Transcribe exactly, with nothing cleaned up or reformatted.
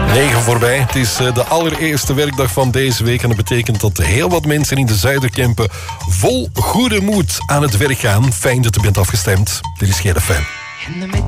Negen voorbij. Het is de allereerste werkdag van deze week. En dat betekent dat heel wat mensen in de Zuiderkempen vol goede moed aan het werk gaan. Fijn dat u bent afgestemd. Dit is G F M.